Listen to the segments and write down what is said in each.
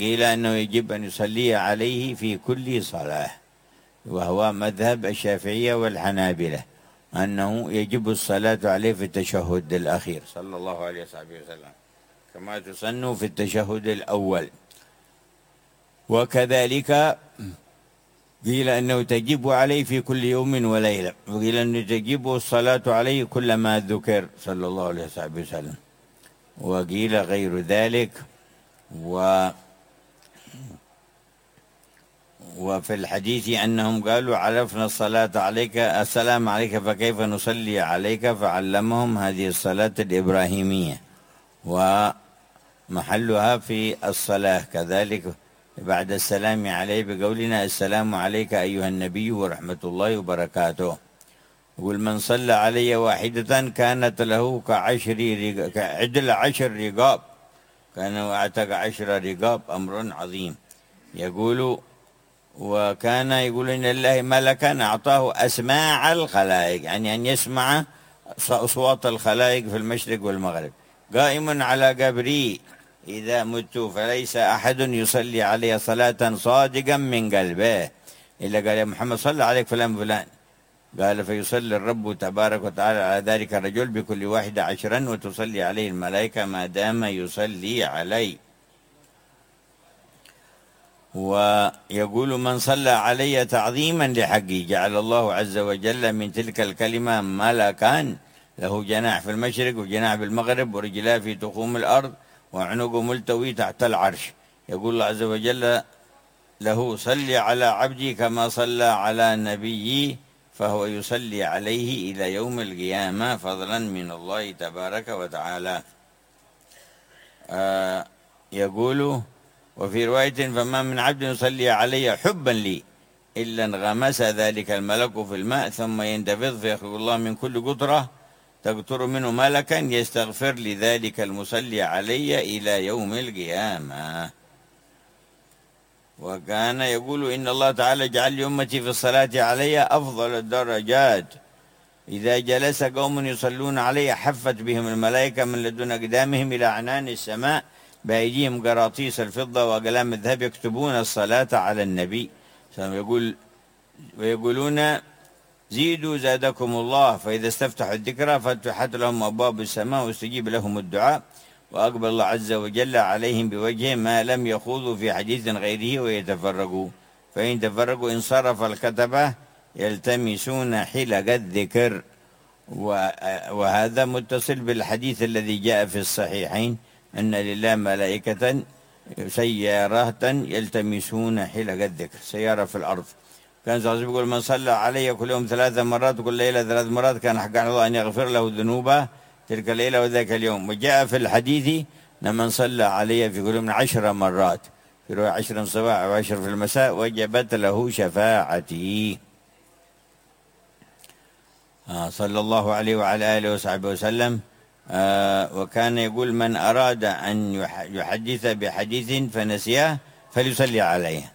قيل أنه يجب أن يصلي عليه في كل صلاة، وهو مذهب الشافعية والحنابلة أنه يجب الصلاة عليه في التشهد الأخير صلى الله عليه وسلم كما تسن في التشهد الأول. وكذلك قيل أنه تجب عليه في كل يوم وليلة، وقيل أنه تجب الصلاة عليه كلما ذكر صلى الله عليه وسلم، وقيل غير ذلك. وفي الحديث أنهم قالوا عرفنا الصلاة عليك السلام عليك فكيف نصلي عليك، فعلمهم هذه الصلاة الإبراهيمية ومحلها في الصلاة كذلك بعد السلام عليه بقولنا السلام عليك أيها النبي ورحمة الله وبركاته. يقول من صلى علي واحدة كانت له كعدل 10 رقاب، كان اعتق 10 رقاب، أمر عظيم. يقول وكان يقول إن الله ملكا أعطاه أسماع الخلائق، يعني أن يسمع أصوات الخلائق في المشرق والمغرب. قائم على قبري إذا مت فليس أحد يصلي علي صلاة صادقا من قلبه إلا قال يا محمد صلى عليك فلان فلان، قال فيصلي الرب تبارك وتعالى على ذلك الرجل بكل واحد 10 وتصلي عليه الملائكة ما دام يصلي علي. ويقول من صلى علي تعظيما لحقي جعل الله عز وجل من تلك الكلمة ملكا له جناح في المشرق وجناح في المغرب ورجلاه في تخوم الأرض وعنقه ملتوي تحت العرش. يقول الله عز وجل له صلي على عبدي كما صلى على نبيي، فهو يصلي عليه إلى يوم القيامة فضلا من الله تبارك وتعالى. يقول وفي رواية فما من عبد يصلي علي حبا لي إلا انغمس ذلك الملك في الماء ثم ينتفض فيخرج الله من كل قطرة تقطر منه ملكا يستغفر لذلك المصلي علي إلى يوم القيامة. وكان يقول إن الله تعالى جعل لأمتي في الصلاة علي أفضل الدرجات، إذا جلس قوم يصلون علي حفت بهم الملائكة من لدن أقدامهم إلى عنان السماء بأيديهم قراطيس الفضة وأقلام الذهب يكتبون الصلاة على النبي. ويقولون زيدوا زادكم الله، فإذا استفتحوا الذكرى فتحت لهم أبواب السماء واستجيب لهم الدعاء وأقبل الله عز وجل عليهم بوجه ما لم يخوضوا في حديث غيره ويتفرقوا، فإن تفرقوا انصرف الكتبة يلتمسون حلق الذكر. وهذا متصل بالحديث الذي جاء في الصحيحين أن لله ملائكة سيارات يلتمسون حلق الذكر، سيارة في الأرض. كان صلى الله عليه وسلم يقول من صلى علي كل يوم 3 مرات وكل ليلة 3 مرات كان حق على الله أن يغفر له ذنوبه تلك الليلة وذاك اليوم. وجاء في الحديث أن من صلى علي في كل يوم 10 مرات، في رواية 10 في الصباح و10 في المساء وجبت له شفاعتي. صلى الله عليه وعلى آله وصحبه وسلم. وكان يقول من أراد أن يحدث بحديث فنسيه فليصلي عليه.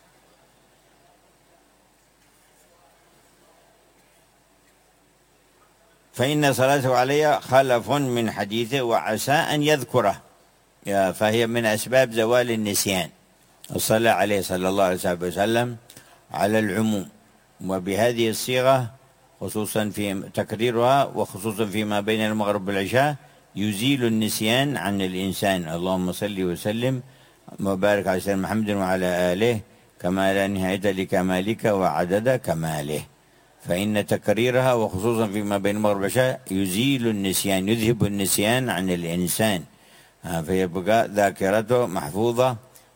فإن صلاته علي خلف من حديثه وعسى أن يذكره، فهي من أسباب زوال النسيان. الصلاة عليه صلى الله عليه وسلم على العموم، وبهذه الصيغة خصوصا في تكريرها وخصوصا فيما بين المغرب والعشاء يزيل النسيان عن الإنسان. اللهم صل وسلم وبارك على سيدنا محمد وعلى آله كما لا نهاية لكمالك وعدد كماله. فإن تكريرها وخصوصا فيما بين المغرب والعشاء يزيل النسيان، يذهب النسيان عن الإنسان، فيبقى ذاكرته محفوظة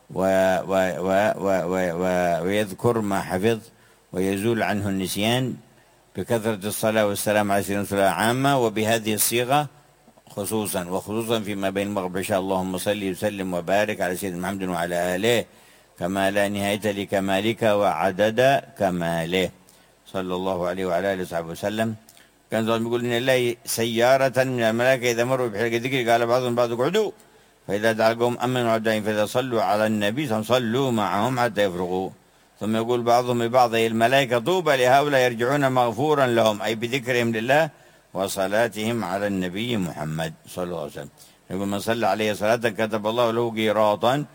ويذكر ما حفظ ويزول عنه النسيان بكثرة الصلاة والسلام على سيدنا رسول الله عامة، وبهذه الصيغة خصوصا وخصوصا فيما بين المغرب والعشاء. اللهم صل وسلم وبارك على سيدنا محمد وعلى آله كما لا نهاية لكمالك وعدد كماله صلى الله عليه وعلى آله وصحبه وسلم. كان زمان يقول إن الله سيارة من الملائكة إذا مروا بحلق الذكر قال بعضهم بعض اقعدوا، فإذا دعا القوم أمنوا عدائهم فإذا صلوا على النبي صلوا معهم حتى يفرغوا. ثم يقول بعضهم لبعض الملائكة طوبى لهؤلاء يرجعون مغفورا لهم، أي بذكرهم لله وصلاتهم على النبي محمد صلى الله عليه وسلم. يقول من صلى عليه صلاة كتب الله له قيراطا